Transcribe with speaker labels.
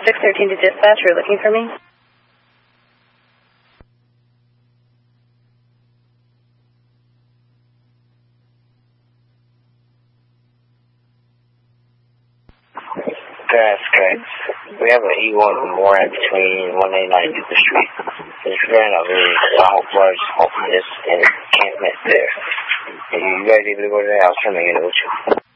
Speaker 1: 613 to dispatch. You're looking for me?
Speaker 2: That's correct. We have an E1 Moran between 189 and Cooper Street. There's currently a large homeless and encampment there. Are you guys able to go to the house? I'm going to get it with you.